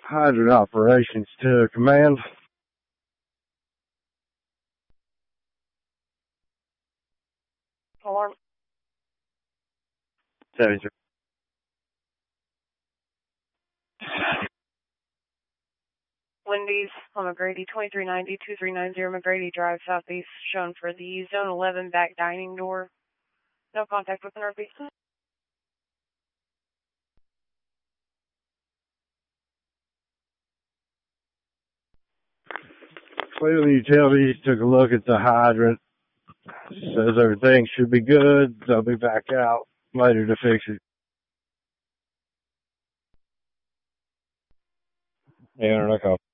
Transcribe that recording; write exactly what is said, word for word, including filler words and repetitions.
Hydrant operations to command. Alarm. seven zero. Wendy's on McGrady, twenty-three ninety, twenty-three ninety McGrady Drive, Southeast, shown for the Zone eleven back dining door. No contact with the Northeast. Cleveland Utilities took a look at the hydrant. Says everything should be good. They'll be back out later to fix it. Yeah, no call.